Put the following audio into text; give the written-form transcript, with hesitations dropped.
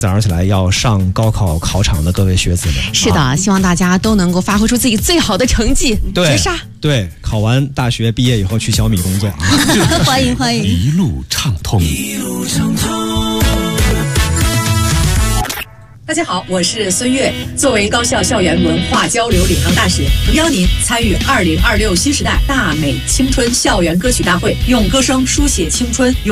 早上起来要上高考考场的各位学子们， 是的，希望大家都能够发挥出自己最好的成绩，绝杀。 对，考完大学毕业以后去小米工作啊！ 欢迎欢迎， 一路畅通，一路畅通。 大家好，我是孙悦。作为高校校园文化交流领航大使，邀您参与2026新时代大美青春校园歌曲大会，用歌声书写青春。